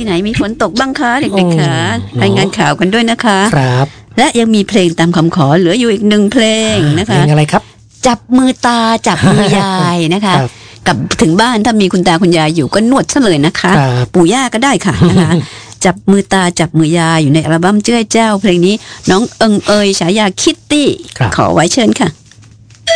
ที่ไหนมีฝนตกบ้างคะเด็กๆคะรายงานข่าวกันด้วยนะคะครับและยังมีเพลงตามคำขอเหลืออยู่อีกหนึ่งเพลงนะคะเพลงอะไรครับจับมือตาจับมือยายนะคะกับถึงบ้านถ้ามีคุณตาคุณยายอยู่ก็นวดซะเลยนะคะปู่ย่าก็ได้ค่ะนะคะจับมือตาจับมือยายอยู่ในอัลบั้มเจ้าเพลงนี้น้องเอิงเอยฉายาคิตตี้ขอไว้เชิญค่ะ